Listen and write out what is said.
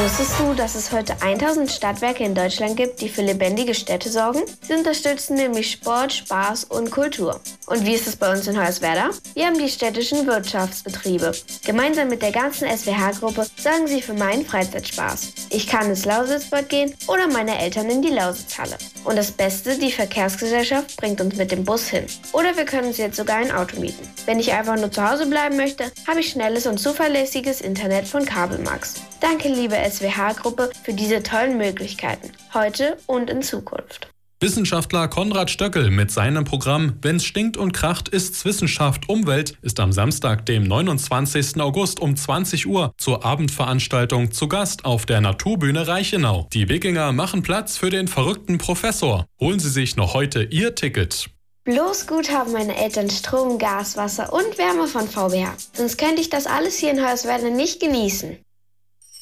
Wusstest du, dass es heute 1000 Stadtwerke in Deutschland gibt, die für lebendige Städte sorgen? Sie unterstützen nämlich Sport, Spaß und Kultur. Und wie ist es bei uns in Hoyerswerda? Wir haben die städtischen Wirtschaftsbetriebe. Gemeinsam mit der ganzen SWH-Gruppe sorgen sie für meinen Freizeitspaß. Ich kann ins Lausitzbad gehen oder meine Eltern in die Lausitzhalle. Und das Beste, die Verkehrsgesellschaft bringt uns mit dem Bus hin. Oder wir können uns jetzt sogar ein Auto mieten. Wenn ich einfach nur zu Hause bleiben möchte, habe ich schnelles und zuverlässiges Internet von Kabelmax. Danke, liebe SWH-Gruppe, für diese tollen Möglichkeiten, heute und in Zukunft. Wissenschaftler Konrad Stöckel mit seinem Programm Wenn's stinkt und kracht, ist's Wissenschaft Umwelt ist am Samstag, dem 29. August um 20 Uhr zur Abendveranstaltung zu Gast auf der Naturbühne Reichenau. Die Wikinger machen Platz für den verrückten Professor. Holen Sie sich noch heute Ihr Ticket. Bloß gut haben meine Eltern Strom, Gas, Wasser und Wärme von VBH. Sonst könnte ich das alles hier in Hoyerswerda nicht genießen.